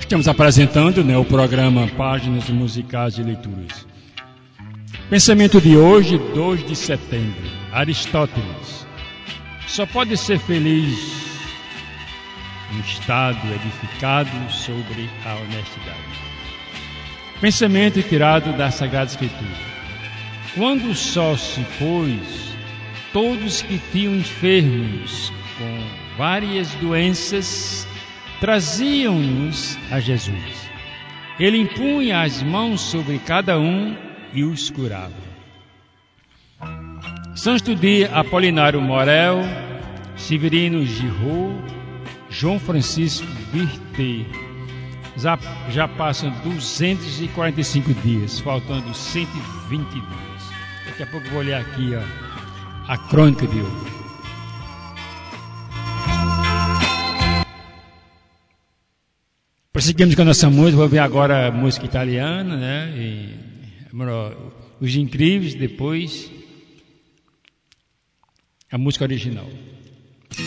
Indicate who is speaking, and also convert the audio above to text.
Speaker 1: Estamos apresentando, o programa Páginas Musicais e Leituras. Pensamento de hoje, 2 de setembro. Aristóteles. Só pode ser feliz um estado edificado sobre a honestidade. Pensamento tirado da Sagrada Escritura. Quando o sol se pôs, todos que tinham enfermos com várias doenças traziam-nos a Jesus. Ele impunha as mãos sobre cada um e os curava. Santo de Apolinário Morel, Severino Girot, João Francisco Birté. Já passam 245 dias, faltando 120 dias. Daqui a pouco eu vou olhar aqui a crônica de hoje. Prosseguimos com a nossa música. Vou ver agora a música italiana, Os Incríveis, depois a música original.